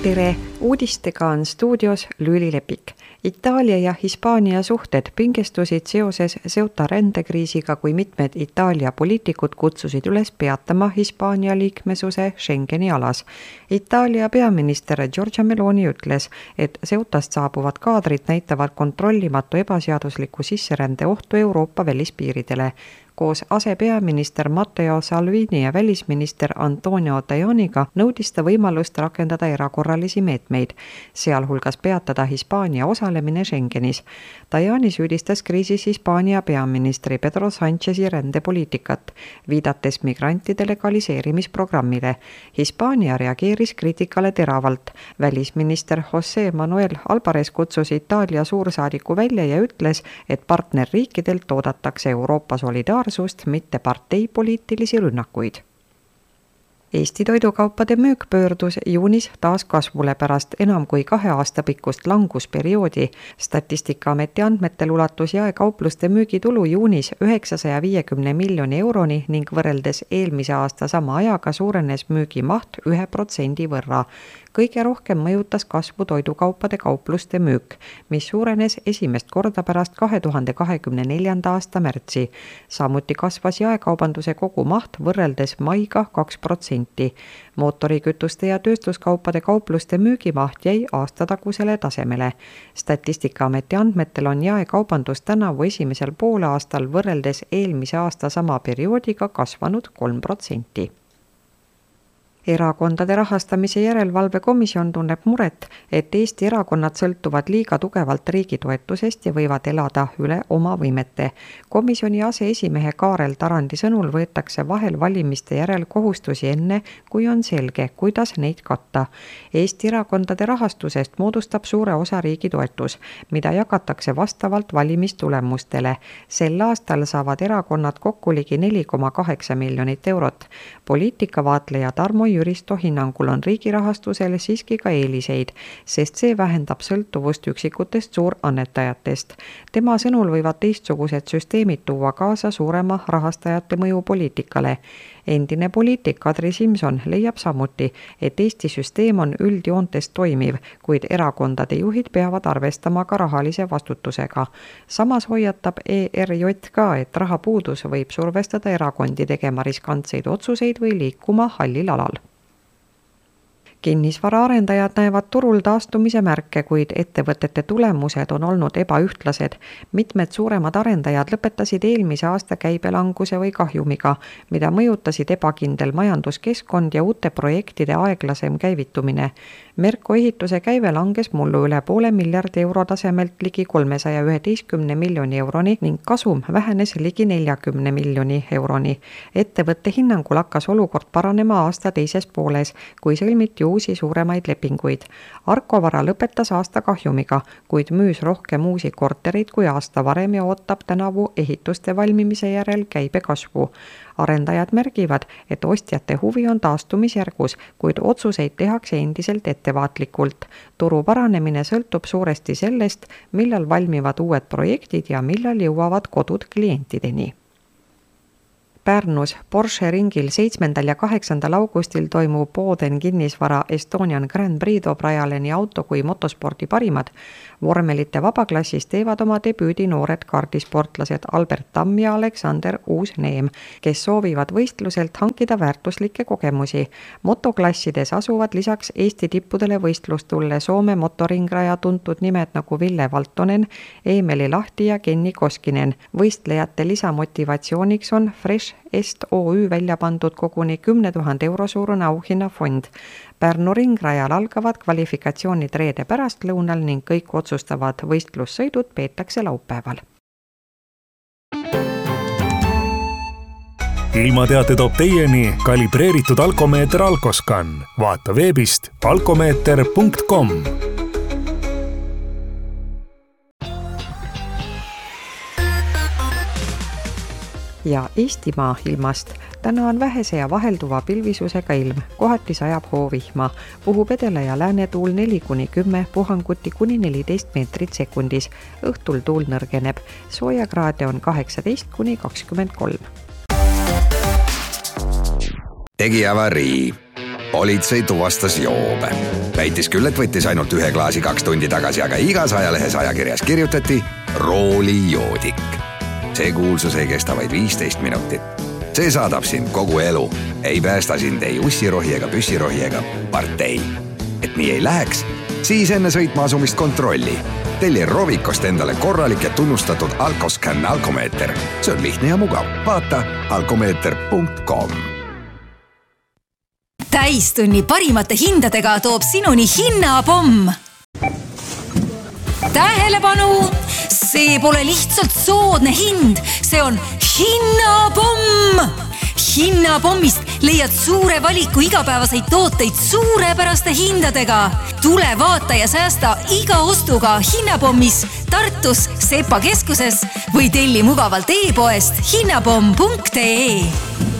Tere! Uudistega on stuudios Lüüli Lepik. Itaalia ja Hispaania suhted pingestusid seoses Ceuta rändekriisiga, kui mitmed Itaalia poliitikud kutsusid üles peatama Hispaania liikmesuse Schengeni alas. Itaalia peaminister Giorgia Meloni ütles, et Ceutast saabuvad kaadrid näitavad kontrollimatu ebaseadusliku sisserände ohtu Euroopa välispiiridele. Koos asepeaminister Matteo Salvini ja välisminister Antonio Tajaniga nõudis ta võimalust rakendada erakorralisi meetmeid, sealhulgas peatada Hispaania osalemine Schengenis. Tajani süüdistas kriisis Hispaania peaministri Pedro Sanchezi rändepoliitikat, viidates migrantide legaliseerimisprogrammile. Hispaania reageeris kriitikale teravalt. Välisminister José Manuel Álvarez kutsus Itaalia suursaadiku välja ja ütles, et partnerriikidelt oodatakse Euroopa solidaarsust, mitte parteipoliitilisi rünnakuid. Eesti toidukaupade müük pöördus juunis taas kasvule pärast enam kui 2 aasta pikkust langusperioodi. Statistikaameti andmetel ulatus jaekaupluste müügitulu juunis 950 miljoni euroni ning võrreldes eelmise aasta sama ajaga suurenes müügimaht 1% võrra. Kõige rohkem mõjutas kasvu toidukaupade kaupluste müük, mis suurenes esimest korda pärast 2024. aasta märtsi. Samuti kasvas jaekaubanduse kogumaht võrreldes maiga 2%. Mootorikütuste ja tööstuskaupade kaupluste müügimaht jäi aastatagusele tasemele. Statistikaameti andmetel on jaekaubandus tänavu esimesel poolaastal võrreldes eelmise aasta sama perioodiga kasvanud 3%. Erakondade rahastamise järelevalvekomisjon tunneb muret, et Eesti erakonnad sõltuvad liiga tugevalt riigi toetusest ja võivad elada üle oma võimete. Komisjoni aseesimehe Kaarel Tarandi sõnul võetakse vahel valimiste järel kohustusi enne, kui on selge, kuidas neid katta. Eesti erakondade rahastusest moodustab suure osa riigi toetus, mida jagatakse vastavalt valimistulemustele. Sel aastal saavad erakonnad kokku ligi 4,8 miljonit eurot. Poliitikavaatleja Tarmo Jüristo hinnangul on riigi rahastusele siiski ka eeliseid, sest see vähendab sõltuvust üksikutest suurannetajatest. Tema sõnul võivad teistsugused süsteemid tuua kaasa suurema rahastajate mõju poliitikale. Endine poliitik Kadri Simson leiab samuti, et Eesti süsteem on üldjoontes toimiv, kuid erakondade juhid peavad arvestama ka rahalise vastutusega. Samas hoiatab ERJK, et rahapuudus võib survestada erakondi tegema riskantseid otsuseid või liikuma hallil alal. Kinnisvaraarendajad näevad turul taastumise märke, kuid ettevõtete tulemused on olnud ebaühtlased. Mitmed suuremad arendajad lõpetasid eelmise aasta käibelanguse või kahjumiga, mida mõjutasid ebakindel majanduskeskkond ja uute projektide aeglasem käivitumine. Merko ehituse käive langes mullu üle €500 miljardi tasemelt ligi 311 miljoni euroni ning kasum vähenes ligi 40 miljoni euroni. Ettevõtte hinnangul hakkas olukord paranema aasta teises pooles, kui sõlmiti uusi suuremaid lepinguid. Arkovara lõpetas aasta kahjumiga, kuid müüs rohkem uusi kortereid kui aasta varem ja ootab tänavu ehituste valmimise järel käibe kasvu. Arendajad märgivad, et ostjate huvi on taastumisjärgus, kuid otsuseid tehakse endiselt ettevaatlikult. Turu paranemine sõltub suuresti sellest, millal valmivad uued projektid ja millal jõuavad kodud klientideni. Pärnus Porsche ringil 7. ja 8. augustil toimub Boden kinnisvara Estonian Grand Prix toob rajale nii auto kui motospordi parimad. Vormelite vabaklassis teevad oma debüüdi noored kaardisportlased Albert Tamm ja Aleksander Uus-Neem, kes soovivad võistluselt hankida väärtuslikke kogemusi. Motoklassides asuvad lisaks Eesti tippudele võistlustulle Soome motoringraja tuntud nimed nagu Ville Valtonen, Eemeli Lahti ja Kenni Koskinen. Võistlejate lisamotivatsiooniks on Fresh Est OÜ välja pandud koguni 10 000 euro suurune auhinnafond. Pärnu ringrajal algavad kvalifikatsioonid reede pärastlõunal ning kõik otsustavad võistlussõidud peetakse laupäeval. Ilmateate toob teieni kalibreeritud alkomeeter Alkoscan. Vaata veebist alkomeeter.com. Ja Eestimaa ilmast. Täna on vähese ja vahelduva pilvisusega ilm, kohati sajab hoovihma, puhub edela ja läänetuul 4-10, puhanguti kuni 14 meetrit sekundis. Õhtul tuul nõrgeneb, soojakraade on 18-23. Tegi avarii. politsei tuvastas joobe. Väitis küll, et võttis ainult 1 klaasi 2 tundi tagasi, aga igas ajalehes ajakirjas kirjutati roolijoodik. See kuulsus ei kesta vaid 15 minutit. See saadab sind kogu elu. Ei päästa sind ei ussirohi ega püssirohi ega partei. Et nii ei läheks, siis enne sõitma asumist kontrolli. Telli Rovikost endale korralik ja tunnustatud Alkoscan alkomeeter. See on lihtne ja mugav. Vaata alkomeeter.com. Täistunni parimate hindadega toob sinuni hinnapomm. Tähelepanu! See pole lihtsalt soodne hind, see on hinnapomm! Hinnapommist leiad suure valiku igapäevaseid tooteid suurepäraste hindadega. Tule vaata ja säästa iga ostuga Hinnapommis, Tartus, Sepa keskuses või telli mugavalt e-poest hinnapomm.ee.